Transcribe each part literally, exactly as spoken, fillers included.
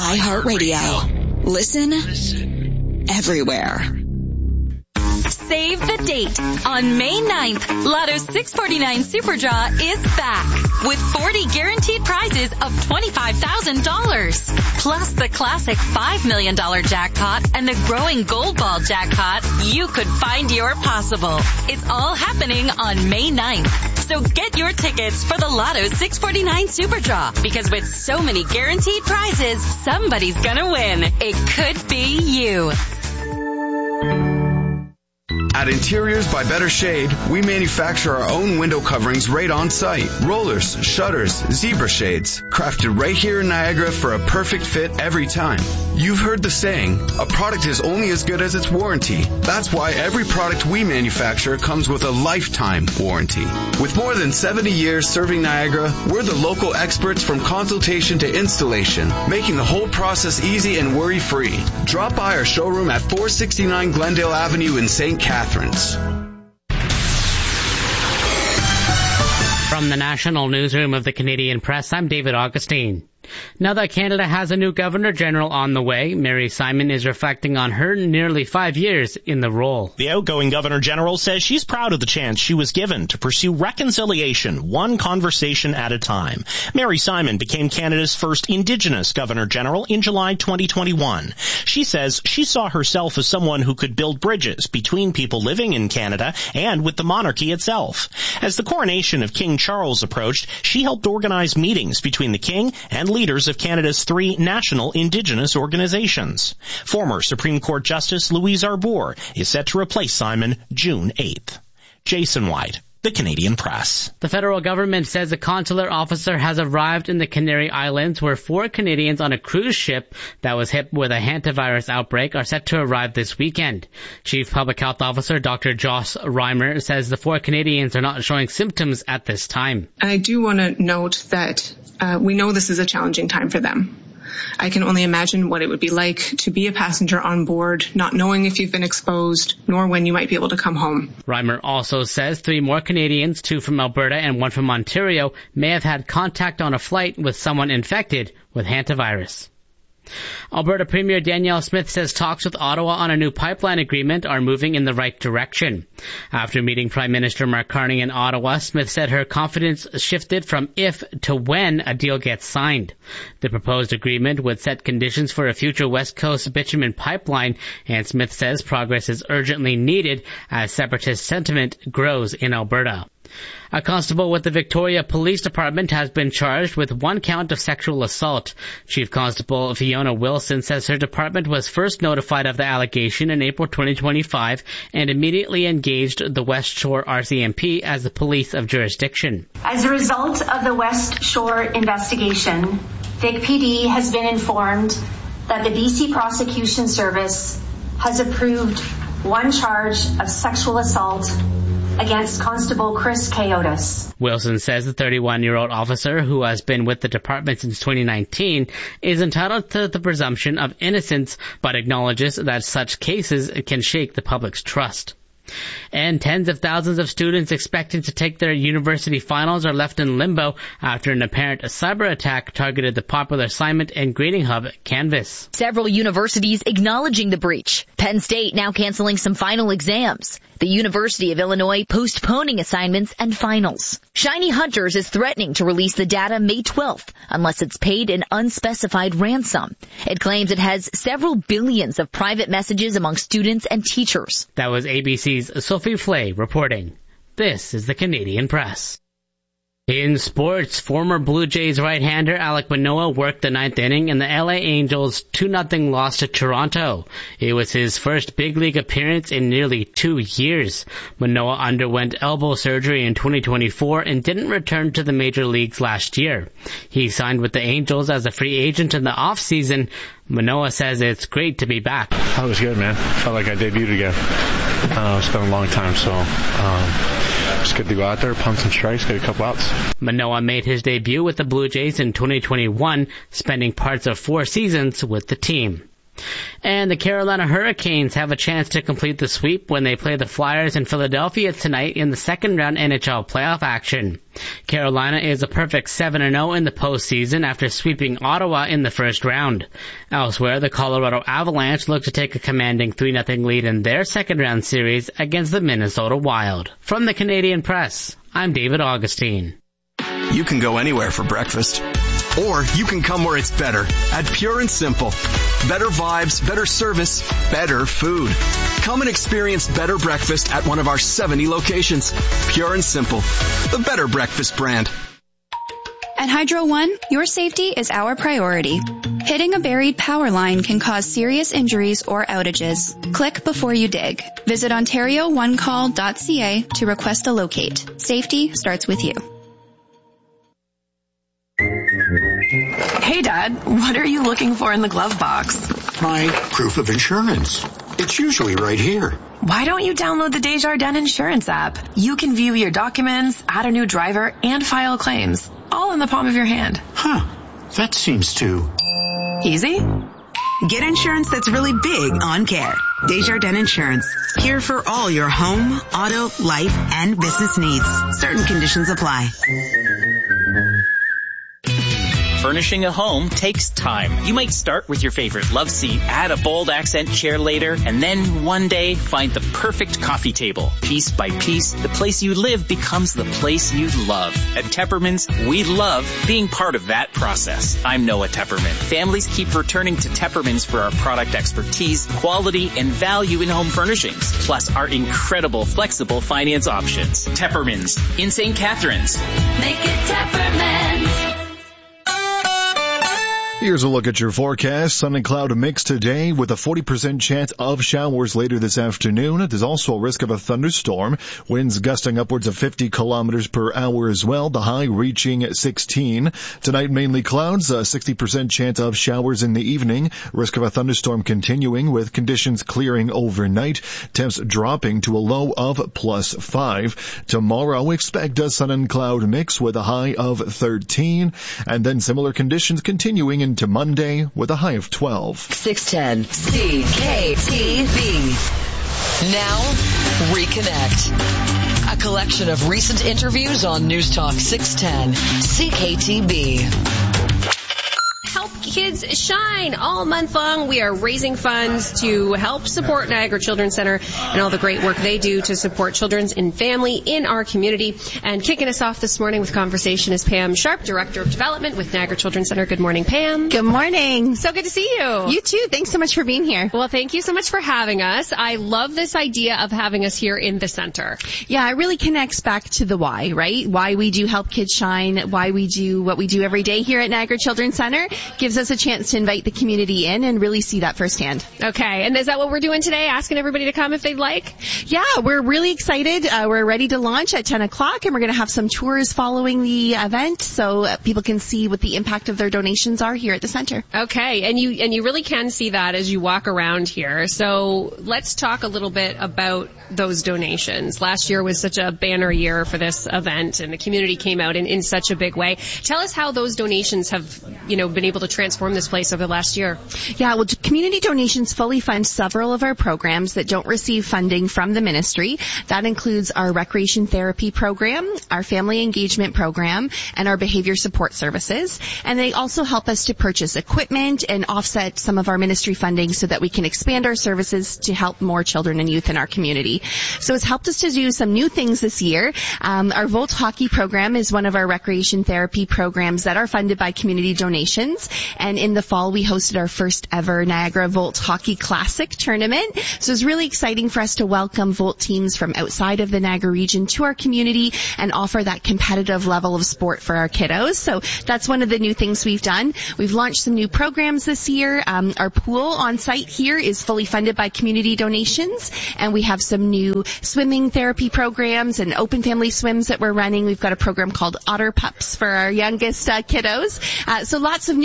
iHeartRadio. Listen everywhere. Save the date. On May ninth, Lotto six forty-nine Super Draw is back with forty guaranteed prizes of twenty-five thousand dollars. Plus the classic five million dollars jackpot and the growing Gold Ball jackpot. You could find your possible. It's all happening on May ninth. So get your tickets for the Lotto six forty-nine Super Draw, because with so many guaranteed prizes, somebody's gonna win. It could be you. At Interiors by Better Shade, we manufacture our own window coverings right on site. Rollers, shutters, zebra shades, crafted right here in Niagara for a perfect fit every time. You've heard the saying, a product is only as good as its warranty. That's why every product we manufacture comes with a lifetime warranty. With more than seventy years serving Niagara, we're the local experts from consultation to installation, making the whole process easy and worry-free. Drop by our showroom at four sixty-nine Glendale Avenue in Saint Catharines. From the National Newsroom of the Canadian Press, I'm David Augustine. Now that Canada has a new Governor-General on the way, Mary Simon is reflecting on her nearly five years in the role. The outgoing Governor-General says she's proud of the chance she was given to pursue reconciliation one conversation at a time. Mary Simon became Canada's first Indigenous Governor-General in July twenty twenty-one. She says she saw herself as someone who could build bridges between people living in Canada and with the monarchy itself. As the coronation of King Charles approached, she helped organize meetings between the King and leaders of Canada's three national Indigenous organizations. Former Supreme Court Justice Louise Arbour is set to replace Simon June eighth. Jason White, The Canadian Press. The federal government says a consular officer has arrived in the Canary Islands, where four Canadians on a cruise ship that was hit with a hantavirus outbreak are set to arrive this weekend. Chief Public Health Officer Doctor Joss Reimer says the four Canadians are not showing symptoms at this time. I do want to note that uh, we know this is a challenging time for them. I can only imagine what it would be like to be a passenger on board, not knowing if you've been exposed, nor when you might be able to come home. Reimer also says three more Canadians, two from Alberta and one from Ontario, may have had contact on a flight with someone infected with hantavirus. Alberta Premier Danielle Smith says talks with Ottawa on a new pipeline agreement are moving in the right direction. After meeting Prime Minister Mark Carney in Ottawa, Smith said her confidence shifted from if to when a deal gets signed. The proposed agreement would set conditions for a future West Coast bitumen pipeline, and Smith says progress is urgently needed as separatist sentiment grows in Alberta. A constable with the Victoria Police Department has been charged with one count of sexual assault. Chief Constable Fiona Wilson says her department was first notified of the allegation in April twenty twenty-five and immediately engaged the West Shore R C M P as the police of jurisdiction. As a result of the West Shore investigation, Vic P D has been informed that the B C Prosecution Service has approved one charge of sexual assault against Constable Chris Coyotes. Wilson says the thirty-one-year-old officer, who has been with the department since twenty nineteen, is entitled to the presumption of innocence, but acknowledges that such cases can shake the public's trust. And tens of thousands of students expected to take their university finals are left in limbo after an apparent cyber attack targeted the popular assignment and grading hub Canvas. Several universities acknowledging the breach. Penn State now canceling some final exams. The University of Illinois postponing assignments and finals. Shiny Hunters is threatening to release the data May twelfth unless it's paid an unspecified ransom. It claims it has several billions of private messages among students and teachers. That was A B C's Sophie Flay reporting. This is the Canadian Press. In sports, former Blue Jays right-hander Alek Manoah worked the ninth inning in the L A Angels two nothing loss to Toronto. It was his first big league appearance in nearly two years. Manoah underwent elbow surgery in twenty twenty-four and didn't return to the major leagues last year. He signed with the Angels as a free agent in the off-season. Manoah says it's great to be back. That was good, man. Felt like I debuted again. Uh, it's been a long time, so um, it's good to go out there, punch some strikes, get a couple outs. Manoah made his debut with the Blue Jays in twenty twenty-one, spending parts of four seasons with the team. And the Carolina Hurricanes have a chance to complete the sweep when they play the Flyers in Philadelphia tonight in the second round N H L playoff action. Carolina is a perfect seven and oh in the postseason after sweeping Ottawa in the first round. Elsewhere, the Colorado Avalanche look to take a commanding three nothing lead in their second round series against the Minnesota Wild. From the Canadian Press, I'm David Augustine. You can go anywhere for breakfast. Or you can come where it's better at Pure and Simple. Better vibes, better service, better food. Come and experience better breakfast at one of our seventy locations. Pure and Simple, the better breakfast brand. At Hydro One, your safety is our priority. Hitting a buried power line can cause serious injuries or outages. Click before you dig. Visit ontario one call dot c a to request a locate. Safety starts with you. Hey, Dad, what are you looking for in the glove box? My proof of insurance. It's usually right here. Why don't you download the Desjardins Insurance app? You can view your documents, add a new driver, and file claims, all in the palm of your hand. Huh. That seems too... easy? Get insurance that's really big on care. Desjardins Insurance. Here for all your home, auto, life, and business needs. Certain conditions apply. Furnishing a home takes time. You might start with your favorite love seat, add a bold accent chair later, and then one day find the perfect coffee table. Piece by piece, the place you live becomes the place you love. At Tepperman's, we love being part of that process. I'm Noah Tepperman. Families keep returning to Tepperman's for our product expertise, quality, and value in home furnishings, plus our incredible flexible finance options. Tepperman's in Saint Catharines. Make it Tepperman's. Here's a look at your forecast. Sun and cloud mix today with a forty percent chance of showers later this afternoon. There's also a risk of a thunderstorm. Winds gusting upwards of fifty kilometers per hour as well. The high reaching sixteen. Tonight mainly clouds, a sixty percent chance of showers in the evening. Risk of a thunderstorm continuing with conditions clearing overnight. Temps dropping to a low of plus five. Tomorrow expect a sun and cloud mix with a high of thirteen. And then similar conditions continuing in to Monday with a high of twelve. six ten C K T V. Now, Reconnect. A collection of recent interviews on News Talk six ten C K T B. Help kids shine all month long. We are raising funds to help support Niagara Children's Center and all the great work they do to support children and family in our community. And kicking us off this morning with conversation is Pam Sharp, Director of Development with Niagara Children's Center. Good morning, Pam. Good morning. So good to see you. You too. Thanks so much for being here. Well, thank you so much for having us. I love this idea of having us here in the center. Yeah, it really connects back to the why, right? Why we do help kids shine, why we do what we do every day here at Niagara Children's Center. Gives us a chance to invite the community in and really see that firsthand. Okay, and is that what we're doing today? Asking everybody to come if they'd like? Yeah, we're really excited. Uh, we're ready to launch at ten o'clock, and we're going to have some tours following the event so uh, people can see what the impact of their donations are here at the center. Okay, and you and you really can see that as you walk around here. So let's talk a little bit about those donations. Last year was such a banner year for this event, and the community came out in, in such a big way. Tell us how those donations have, you know, been able to transform this place over the last year. Yeah, well, community donations fully fund several of our programs that don't receive funding from the ministry. That includes our recreation therapy program, our family engagement program, and our behavior support services. And they also help us to purchase equipment and offset some of our ministry funding so that we can expand our services to help more children and youth in our community. So it's helped us to do some new things this year. Um, our Volt Hockey program is one of our recreation therapy programs that are funded by community donations. And in the fall, we hosted our first ever Niagara Volt Hockey Classic tournament. So it's really exciting for us to welcome Volt teams from outside of the Niagara region to our community and offer that competitive level of sport for our kiddos. So that's one of the new things we've done. We've launched some new programs this year. Um, our pool on site here is fully funded by community donations, and we have some new swimming therapy programs and open family swims that we're running. We've got a program called Otter Pups for our youngest uh, kiddos. Uh, so lots of new things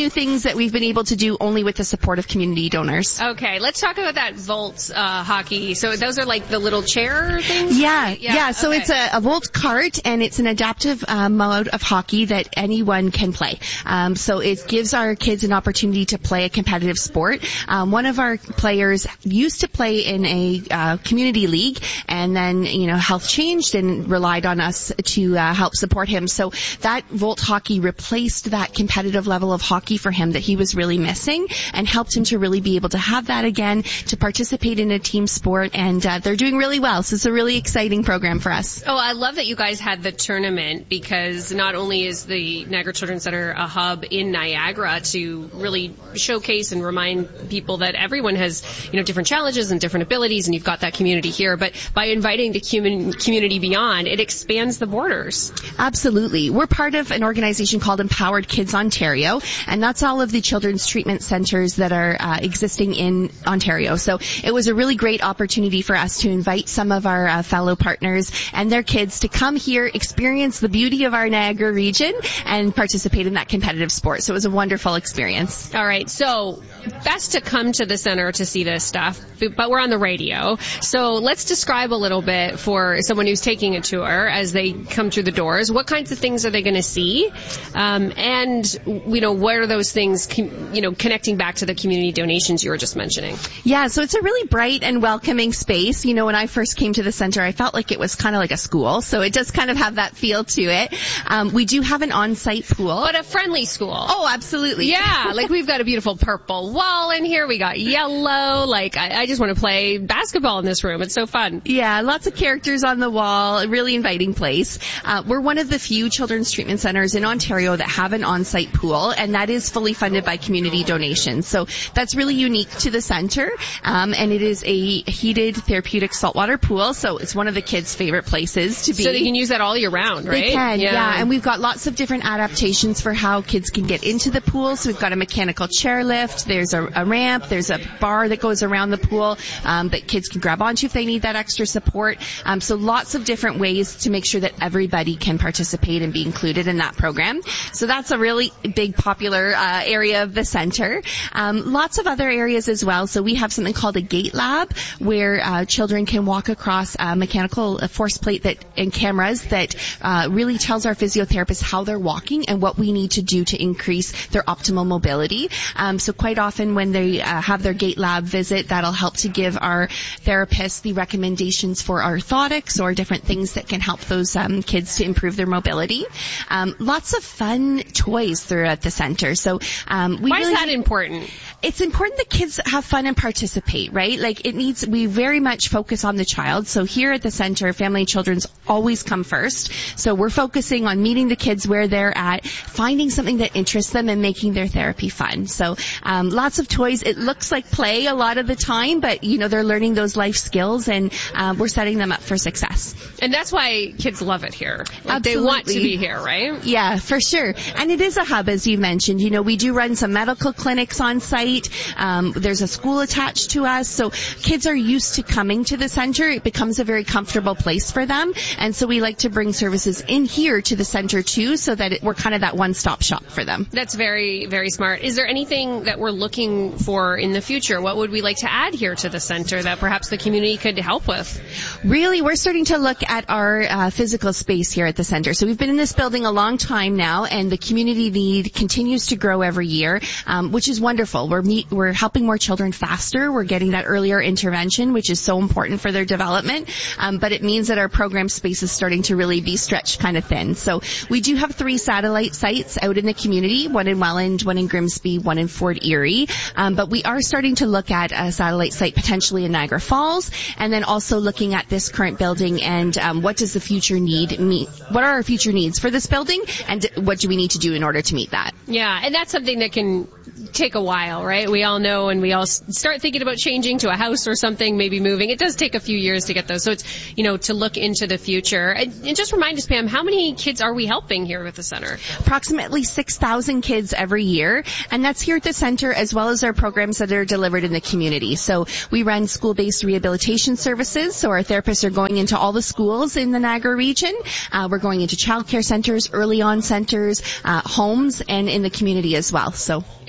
that we've been able to do only with the support of community donors. Okay, let's talk about that Volt uh, hockey. So those are like the little chair things? Yeah, yeah. yeah. So okay. it's a, a Volt cart, and it's an adaptive uh, mode of hockey that anyone can play. Um, so it gives our kids an opportunity to play a competitive sport. Um, one of our players used to play in a uh, community league, and then, you know, health changed and relied on us to uh, help support him. So that Volt hockey replaced that competitive level of hockey for him that he was really missing, and helped him to really be able to have that again, to participate in a team sport, and uh, they're doing really well. So it's a really exciting program for us. Oh, I love that you guys had the tournament, because not only is the Niagara Children's Center a hub in Niagara to really showcase and remind people that everyone has, you know, different challenges and different abilities, and you've got that community here, but by inviting the community beyond, it expands the borders. Absolutely. We're part of an organization called Empowered Kids Ontario, and that's all of the children's treatment centers that are uh, existing in Ontario. So it was a really great opportunity for us to invite some of our uh, fellow partners and their kids to come here, experience the beauty of our Niagara region, and participate in that competitive sport. So it was a wonderful experience. All right. So best to come to the center to see this stuff, but we're on the radio. So let's describe a little bit for someone who's taking a tour as they come through the doors. What kinds of things are they going to see? Um, and, you know, what are those things, com- you know, connecting back to the community donations you were just mentioning? Yeah, so it's a really bright and welcoming space. You know, when I first came to the center, I felt like it was kind of like a school. So it does kind of have that feel to it. Um, we do have an on-site pool. But a friendly school. Oh, absolutely. Yeah, like we've got a beautiful purple wall in here. We got yellow. Like, I, I just want to play basketball in this room. It's so fun. Yeah, lots of characters on the wall. A really inviting place. Uh, we're one of the few children's treatment centers in Ontario that have an on-site pool, and that is fully funded by community donations. So that's really unique to the center, um, and it is a heated therapeutic saltwater pool, so it's one of the kids' favorite places to be. So they can use that all year round, right? They can, yeah. yeah. And we've got lots of different adaptations for how kids can get into the pool. So we've got a mechanical chairlift, there's a, a ramp, there's a bar that goes around the pool um, that kids can grab onto if they need that extra support. Um, so lots of different ways to make sure that everybody can participate and be included in that program. So that's a really big popular uh, area of the center. Um, lots of other areas as well. So we have something called a gait lab where uh, children can walk across a mechanical a force plate that and cameras that uh, really tells our physiotherapists how they're walking and what we need to do to increase their optimal mobility. Um, so quite often when they uh, have their gait lab visit, that'll help to give our therapists the recommendations for orthotics or different things that can help those um, kids to improve their mobility. Um, lots of fun toys throughout the center. So um, we Why really is that important? It's important that kids have fun and participate, right? Like it needs, we very much focus on the child. So here at the center, Family and Children's always come first. So we're focusing on meeting the kids where they're at, finding something that interests them and making their therapy fun. So um, lots of toys. It looks like play a lot of the time, but you know, they're learning those life skills, and uh, we're setting them up for success. And that's why kids love it here. Like Absolutely. They want to be here, right? Yeah, for sure. And it is a hub, as you mentioned. You know, we do run some medical clinics on site. Um, there's a school attached to us. So kids are used to coming to the center. It becomes a very comfortable place for them. And so we like to bring services in here to the center too, so that it, we're kind of that one-stop shop for them. That's very, very smart. Is there anything that we're looking for in the future? What would we like to add here to the center that perhaps the community could help with? Really, we're starting to look at our uh, physical space here at the center. So we've been in this building a long time now, and the community need continues to grow every year, um, which is wonderful. We're meet, we're helping more children faster. We're getting that earlier intervention, which is so important for their development. Um, but it means that our program space is starting to really be stretched kind of thin. So we do have three satellite sites out in the community, one in Welland, one in Grimsby, one in Fort Erie. Um, but we are starting to look at a satellite site potentially in Niagara Falls, and then also looking at this current building and um, what does the future need meet? What are our future needs for this building, and what do we need to do in order to meet that? Yeah, and that's something that can take a while, right? We all know, and we all start thinking about changing to a house or something, maybe moving. It does take a few years to get those. So it's, you know, to look into the future. And, and just remind us, Pam, how many kids are we helping here with the center? Approximately six thousand kids every year, and that's here at the center as well as our programs that are delivered in the community. So we run school-based rehabilitation services, so our therapists are going into all the schools in the Niagara region. Uh, we're going into childcare centers, early on centers, uh, homes, and in the community as well. So yeah.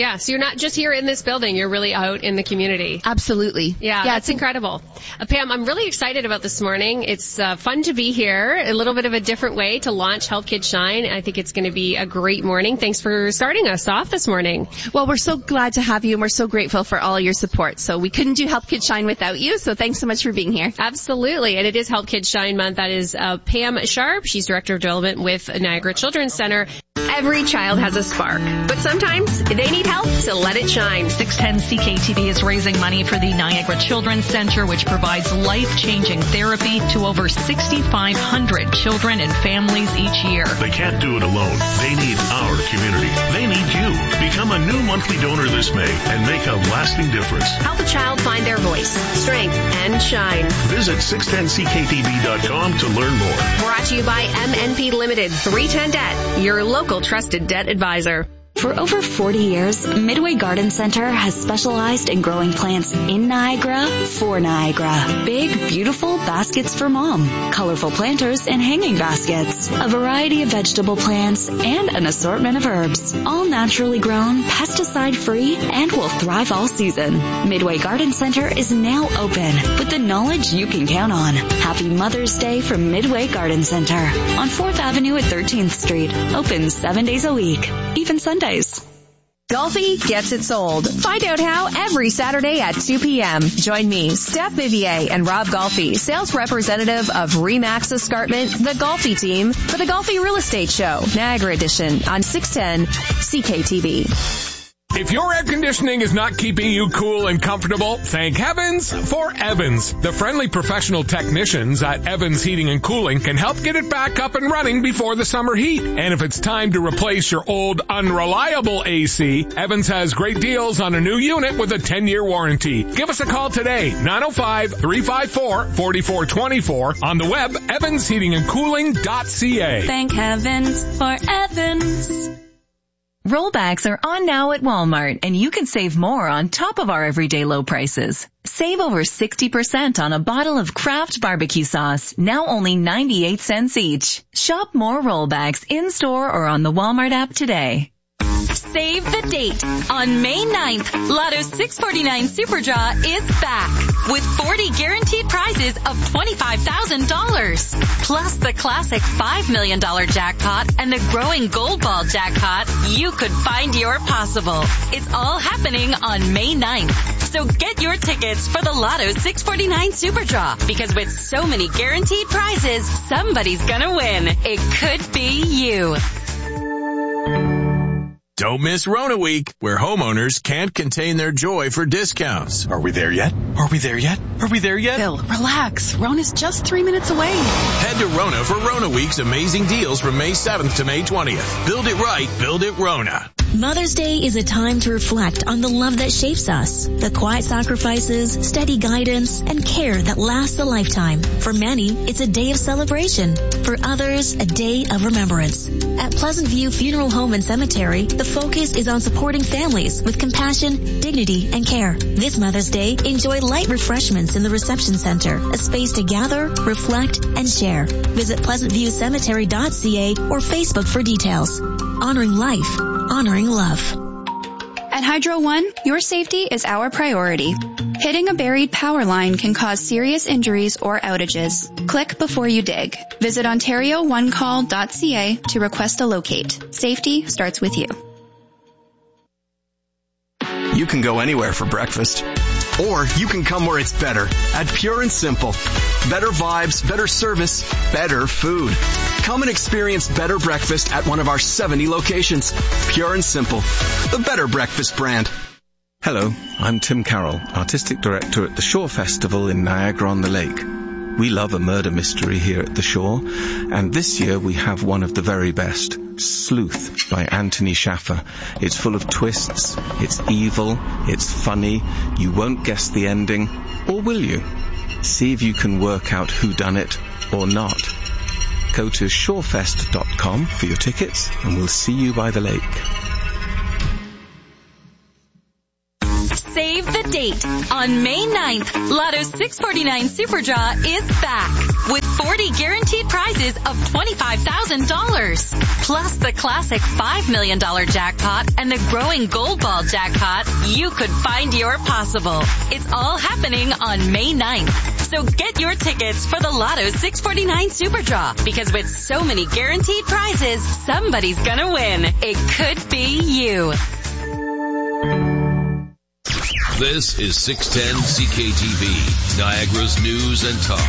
Yeah, so you're not just here in this building, you're really out in the community. Absolutely. Yeah, yeah that's incredible. Uh, Pam, I'm really excited about this morning. It's uh, fun to be here, a little bit of a different way to launch Help Kids Shine. I think it's going to be a great morning. Thanks for starting us off this morning. Well, we're so glad to have you, and we're so grateful for all your support. So we couldn't do Help Kids Shine without you, so thanks so much for being here. Absolutely, and it is Help Kids Shine Month. That is uh, Pam Sharp. She's Director of Development with Niagara Children's Center. Every child has a spark, but sometimes they need help to let it shine. six ten C K T V is raising money for the Niagara Children's Center, which provides life-changing therapy to over sixty-five hundred children and families each year. They can't do it alone. They need our community. They need you. Become a new monthly donor this May and make a lasting difference. Help a child find their voice, strength, and shine. Visit six ten C K T V dot com to learn more. Brought to you by M N P Limited, three ten Debt, your local trusted debt advisor. For over forty years, Midway Garden Center has specialized in growing plants in Niagara for Niagara. Big, beautiful baskets for mom, colorful planters and hanging baskets, a variety of vegetable plants, and an assortment of herbs. All naturally grown, pesticide-free, and will thrive all season. Midway Garden Center is now open with the knowledge you can count on. Happy Mother's Day from Midway Garden Center on fourth Avenue at thirteenth Street. Open seven days a week, even Sundays. Golfi gets it sold. Find out how every Saturday at two p.m. Join me, Steph Vivier, and Rob Golfi, sales representative of Remax Escarpment, the Golfi team, for the Golfi Real Estate Show, Niagara Edition on six ten C K T V. If your air conditioning is not keeping you cool and comfortable, thank heavens for Evans. The friendly professional technicians at Evans Heating and Cooling can help get it back up and running before the summer heat. And if it's time to replace your old unreliable A C, Evans has great deals on a new unit with a ten-year warranty. Give us a call today, nine oh five, three five four, four four two four, on the web, evans heating and cooling dot c a. Thank heavens for Evans. Rollbacks are on now at Walmart, and you can save more on top of our everyday low prices. Save over sixty percent on a bottle of Kraft barbecue sauce, now only ninety-eight cents each. Shop more rollbacks in-store or on the Walmart app today. Save the date. On May ninth, Lotto six forty-nine Super Draw is back with forty guaranteed prizes of twenty-five thousand dollars. Plus the classic five million dollars jackpot and the growing Gold Ball jackpot. You could find your possible. It's all happening on May ninth. So get your tickets for the Lotto six forty-nine Super Draw, because with so many guaranteed prizes, somebody's gonna win. It could be you. Don't miss Rona Week, where homeowners can't contain their joy for discounts. Are we there yet? Are we there yet? Are we there yet? Bill, relax. Rona's just three minutes away. Head to Rona for Rona Week's amazing deals from May seventh to May twentieth. Build it right, build it Rona. Mother's Day is a time to reflect on the love that shapes us, the quiet sacrifices, steady guidance, and care that lasts a lifetime. For many, it's a day of celebration. For others, a day of remembrance. At Pleasant View Funeral Home and Cemetery, the focus is on supporting families with compassion, dignity, and care. This Mother's Day, enjoy light refreshments in the reception center, a space to gather, reflect, and share. Visit pleasant view cemetery dot c a or Facebook for details. Honoring life, honoring love. At Hydro One, your safety is our priority. Hitting a buried power line can cause serious injuries or outages. Click before you dig. Visit ontario one call dot c a to request a locate. Safety starts with you. You can go anywhere for breakfast. Or you can come where it's better at Pure and Simple. Better vibes, better service, better food. Come and experience better breakfast at one of our seventy locations. Pure and Simple, the better breakfast brand. Hello, I'm Tim Carroll, Artistic Director at the Shore Festival in Niagara-on-the-Lake. We love a murder mystery here at the Shore, and this year we have one of the very best, Sleuth by Anthony Schaffer. It's full of twists, it's evil, it's funny, you won't guess the ending, or will you? See if you can work out who done it or not. Go to shorefest dot com for your tickets, and we'll see you by the lake. Save the date. On May ninth, Lotto six forty-nine Super Draw is back with forty guaranteed prizes of twenty-five thousand dollars. Plus the classic five million dollars jackpot and the growing Gold Ball jackpot. You could find your possible. It's all happening on May ninth. So get your tickets for the Lotto six forty-nine Super Draw, because with so many guaranteed prizes, somebody's gonna win. It could be you. This is six ten C K T V, Niagara's news and talk.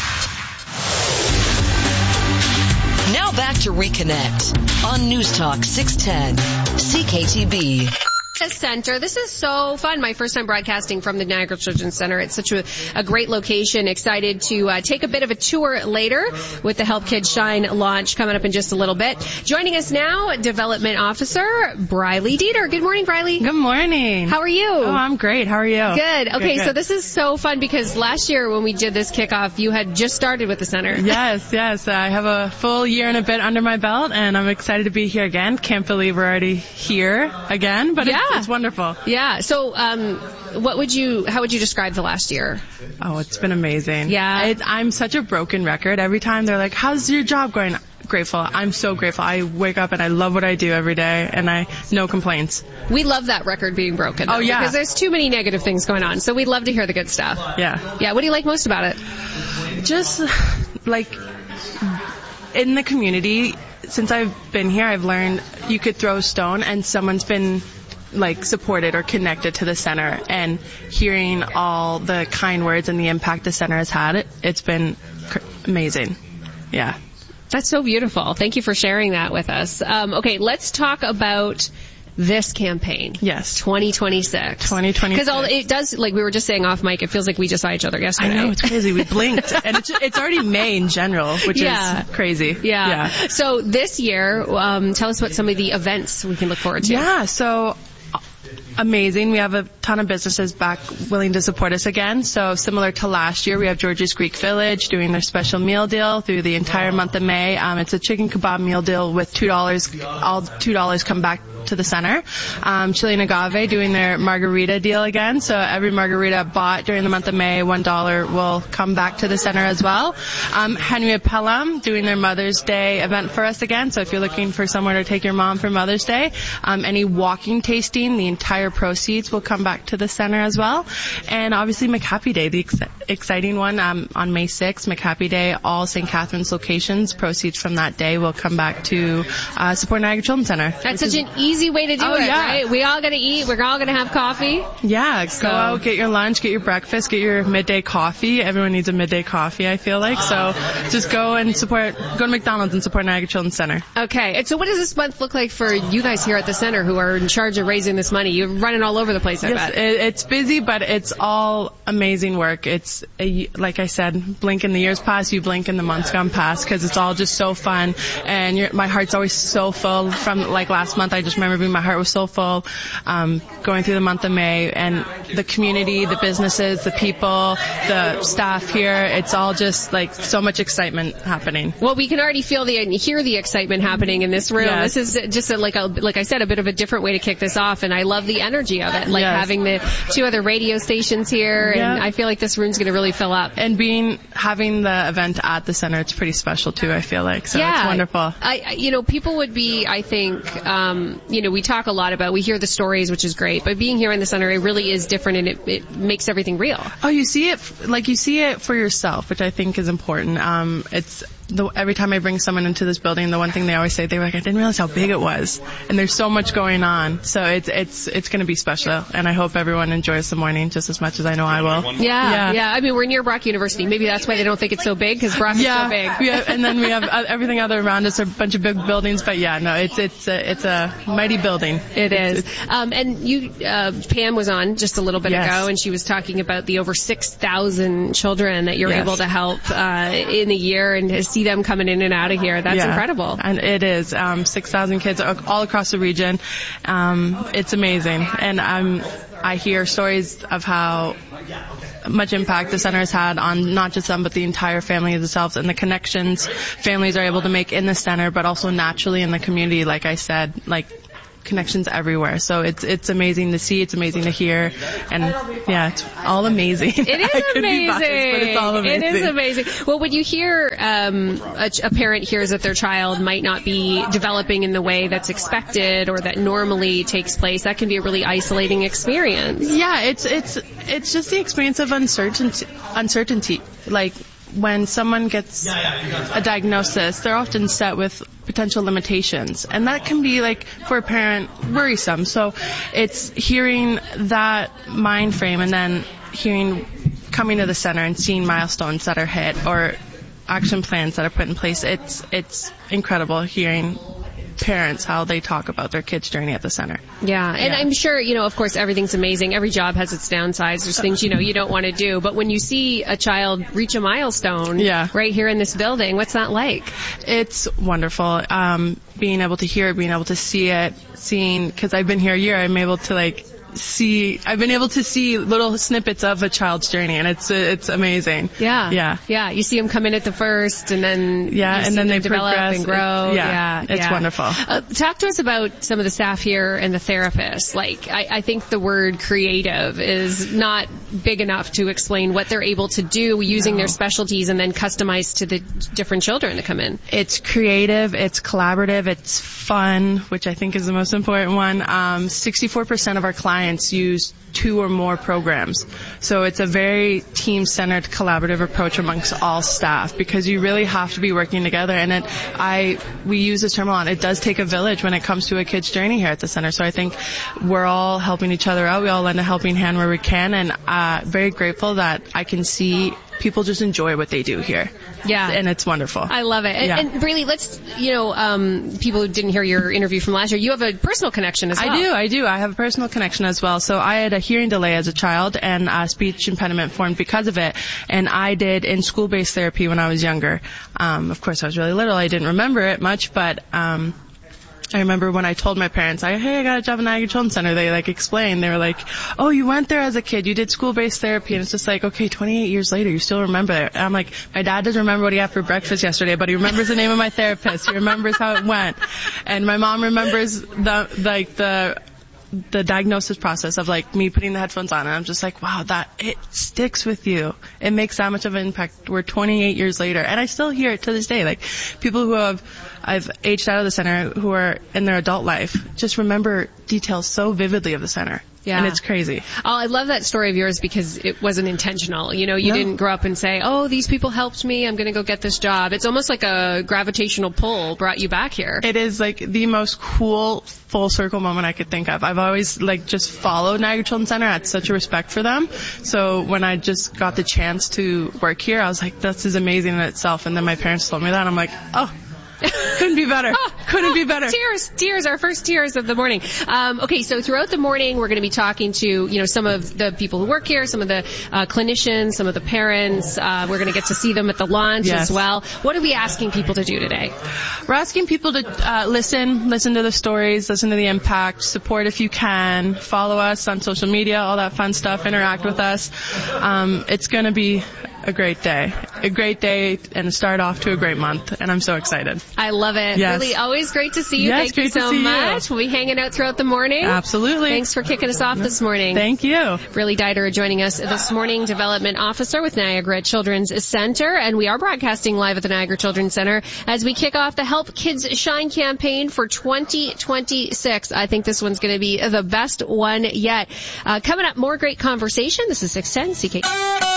Now back to Reconnect on News Talk six ten C K T B. Center. This is so fun. My first time broadcasting from the Niagara Children's Center. It's such a, a great location. Excited to uh, take a bit of a tour later with the Help Kids Shine launch coming up in just a little bit. Joining us now, Development Officer Briley Dieter. Good morning, Briley. Good morning. How are you? Oh, I'm great. How are you? Good. Okay, good, good. So this is so fun because last year when we did this kickoff, you had just started with the center. Yes, yes. I have a full year and a bit under my belt, and I'm excited to be here again. Can't believe we're already here again, but yeah. it's, it's wonderful. Yeah. So, um, what would you, how would you describe the last year? Oh, it's been amazing. Yeah. It, I'm such a broken record. Every time they're like, how's your job going? Grateful. I'm so grateful. I wake up and I love what I do every day, and I, no complaints. We love that record being broken. Though, oh, yeah. Because there's too many negative things going on. So we'd love to hear the good stuff. Yeah. Yeah. What do you like most about it? Just, like, in the community, since I've been here, I've learned you could throw a stone and someone's been like supported or connected to the center, and hearing all the kind words and the impact the center has had, it, it's been cr- amazing. Yeah. That's so beautiful. Thank you for sharing that with us. Um, okay, let's talk about this campaign. Yes. twenty twenty-six. twenty twenty-six. Because it does, like we were just saying off mic, it feels like we just saw each other yesterday. I know, it's crazy. We blinked. And it's, it's already May in general, which yeah. is crazy. Yeah. yeah. So this year, um, tell us what some of the events we can look forward to. Yeah, so amazing. We have a ton of businesses back willing to support us again. So similar to last year, we have George's Creek Village doing their special meal deal through the entire month of May. Um, it's a chicken kebab meal deal with two dollars. All two dollars come back to the center. Um, Chili and Agave doing their margarita deal again. So every margarita bought during the month of May, one dollar will come back to the center as well. Um, Henry Pelham doing their Mother's Day event for us again. So if you're looking for somewhere to take your mom for Mother's Day, um, any walking tasting, the entire proceeds will come back to the center as well. And obviously McHappy Day, the ex- exciting one um, on May sixth, McHappy Day, all Saint Catharines locations, proceeds from that day will come back to uh, support Niagara Children's Center. That's such an easy way to do oh, it, yeah. right? We all got to eat. We're all going to have coffee. Yeah, so. Go out, get your lunch, get your breakfast, get your midday coffee. Everyone needs a midday coffee, I feel like. So just go and support, go to McDonald's and support Niagara Children's Center. Okay. And so what does this month look like for you guys here at the center who are in charge of raising this money? You're running all over the place, I yes, bet. It, it's busy, but it's all amazing work. It's, a, like I said, blink in the years past, you blink in the months gone past, because it's all just so fun. And you're, my heart's always so full. From like last month, I just remember being, my heart was so full um, going through the month of May. And the community, the businesses, the people, the staff here, it's all just like so much excitement happening. Well, we can already feel the and hear the excitement happening in this room. Yes. This is just a, like a, like I said, a bit of a different way to kick this off, and I love the energy of it. Like yes. having the two other radio stations here, yeah. and I feel like this room's going to really fill up. And being having the event at the center, it's pretty special too, I feel like. So yeah. it's wonderful. I, you know, people would be, I think, um, you know, we talk a lot about, we hear the stories, which is great, but being here in the center, it really is different, and it, it makes everything real. Oh, you see it, like you see it for yourself, which I think is important. Um, it's, The, every time I bring someone into this building, the one thing they always say, they're like, I didn't realize how big it was. And there's so much going on. So it's, it's, it's going to be special. And I hope everyone enjoys the morning just as much as I know I will. Yeah. Yeah. Yeah. I mean, we're near Brock University. Maybe that's why they don't think it's so big, because Brock yeah, is so big. Yeah. And then we have uh, everything other around us, are a bunch of big buildings. But yeah, no, it's, it's a, it's a mighty building. It is. Um, and you, uh, Pam was on just a little bit yes. ago, and she was talking about the over six thousand children that you're yes. able to help, uh, in a year, and to see them coming in and out of here. That's yeah. incredible. And it is. Um, six thousand kids all across the region. Um, it's amazing. And um, I hear stories of how much impact the center has had on not just them, but the entire family themselves, and the connections families are able to make in the center, but also naturally in the community. Like I said, like connections everywhere. So it's it's amazing to see. It's amazing to hear. And yeah, it's all amazing. It is I could amazing. be biased, but it's all amazing. It is amazing. Well, when you hear um, a, a parent hears that their child might not be developing in the way that's expected or that normally takes place, that can be a really isolating experience. Yeah, it's it's it's just the experience of uncertainty. Uncertainty, like. When someone gets a diagnosis, they're often set with potential limitations, and that can be, like, for a parent, worrisome. So it's hearing that mind frame and then hearing, coming to the center and seeing milestones that are hit or action plans that are put in place. It's it's incredible hearing parents how they talk about their kids' journey at the center. Yeah, and yeah. I'm sure, you know, of course, everything's amazing. Every job has its downsides. There's things, you know, you don't want to do. But when you see a child reach a milestone yeah. right here in this building, what's that like? It's wonderful. Um, being able to hear it, being able to see it, seeing, because I've been here a year, I'm able to, like, see, I've been able to see little snippets of a child's journey, and it's it's amazing. Yeah. Yeah. Yeah. You see them come in at the first, and then yeah, you and then they develop progress and grow. It, yeah. yeah. It's yeah. wonderful. Uh, talk to us about some of the staff here and the therapists. Like, I, I think the word creative is not big enough to explain what they're able to do using no. their specialties and then customized to the different children that come in. It's creative, it's collaborative, it's fun, which I think is the most important one. Um, sixty-four percent of our clients use two or more programs. So it's a very team-centered, collaborative approach amongst all staff, because you really have to be working together. And it, I, we use this term a lot. It does take a village when it comes to a kid's journey here at the center. So I think we're all helping each other out. We all lend a helping hand where we can, and uh, very grateful that I can see people just enjoy what they do here. Yeah. And it's wonderful. I love it. And, yeah. and really, let's, you know, um, people who didn't hear your interview from last year, you have a personal connection as well. I do, I do. I have a personal connection as well. So I had a hearing delay as a child, and a speech impediment formed because of it. And I did in school-based therapy when I was younger. Um, of course, I was really little. I didn't remember it much, but um I remember when I told my parents, I, hey, I got a job at Niagara Children's Center, they, like, explained. They were like, oh, you went there as a kid. You did school-based therapy. And it's just like, okay, twenty-eight years later, you still remember it. And I'm like, my dad doesn't remember what he had for breakfast yesterday, but he remembers the name of my therapist. He remembers how it went. And my mom remembers the, like, the... the diagnosis process of, like, me putting the headphones on, and I'm just like, wow, that, it sticks with you. It makes that much of an impact. We're twenty-eight years later, and I still hear it to this day. Like, people who have, I've aged out of the center, who are in their adult life, just remember details so vividly of the center. Yeah. And it's crazy. Oh, I love that story of yours because it wasn't intentional. You know, you no. didn't grow up and say, oh, these people helped me, I'm going to go get this job. It's almost like a gravitational pull brought you back here. It is, like, the most cool full circle moment I could think of. I've always, like, just followed Niagara Children's Center. I had such a respect for them. So when I just got the chance to work here, I was like, this is amazing in itself. And then my parents told me that, and I'm like, oh, couldn't be better. Oh, couldn't oh, be better. Tears, tears, our first tears of the morning. Um, okay, so throughout the morning, we're going to be talking to, you know, some of the people who work here, some of the uh, clinicians, some of the parents. Uh, we're going to get to see them at the launch yes. as well. What are we asking people to do today? We're asking people to uh, listen, listen to the stories, listen to the impact, support if you can, follow us on social media, all that fun stuff, interact with us. Um, it's going to be a great day. A great day and start off to a great month, and I'm so excited. I love it. Yes. Really, always great to see you. Yes, Thank great you so to see much. you. We'll be hanging out throughout the morning. Absolutely. Thanks for kicking us off this morning. Thank you. Really Dieter joining us this morning, Development Officer with Niagara Children's Center, and we are broadcasting live at the Niagara Children's Center as we kick off the Help Kids Shine campaign for twenty twenty-six. I think this one's going to be the best one yet. Uh, coming up, more great conversation. This is six ten C K.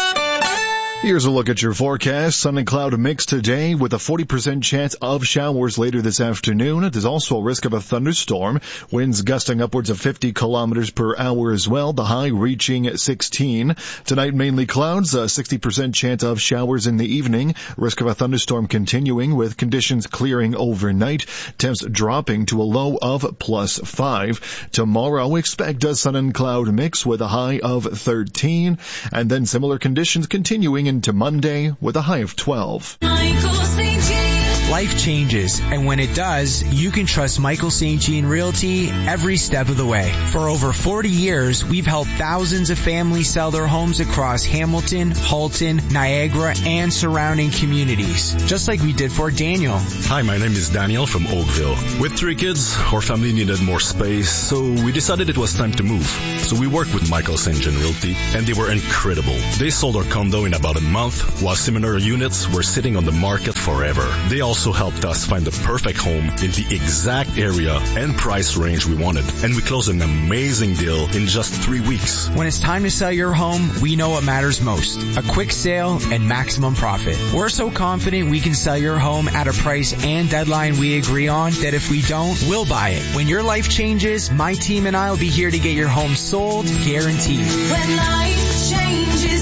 Here's a look at your forecast. Sun and cloud mix today with a forty percent chance of showers later this afternoon. There's also a risk of a thunderstorm. Winds gusting upwards of fifty kilometers per hour as well. The high reaching sixteen. Tonight mainly clouds, a sixty percent chance of showers in the evening. Risk of a thunderstorm continuing with conditions clearing overnight. Temps dropping to a low of plus five. Tomorrow expect a sun and cloud mix with a high of thirteen. And then similar conditions continuing into Monday with a high of twelve. Michael Saint James. Life changes, and when it does, you can trust Michael Saint Jean Realty every step of the way. For over forty years, we've helped thousands of families sell their homes across Hamilton, Halton, Niagara, and surrounding communities, just like we did for Daniel. Hi, my name is Daniel from Oakville. With three kids, our family needed more space, so we decided it was time to move. So we worked with Michael Saint Jean Realty, and they were incredible. They sold our condo in about a month, while similar units were sitting on the market forever. They also helped us find the perfect home in the exact area and price range we wanted, and we closed an amazing deal in just three weeks. When it's time to sell your home, we know what matters most. A quick sale and maximum profit. We're so confident we can sell your home at a price and deadline we agree on that if we don't, we'll buy it. When your life changes, my team and I will be here to get your home sold, guaranteed. When life changes,